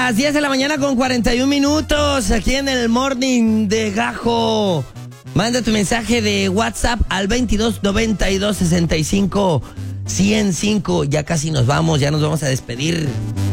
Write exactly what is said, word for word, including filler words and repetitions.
Las diez de la mañana con cuarenta y un minutos, aquí en el Morning de Gajo. Manda tu mensaje de WhatsApp al veintidós noventa y dos sesenta y cinco ciento cinco. Ya casi nos vamos, ya nos vamos a despedir.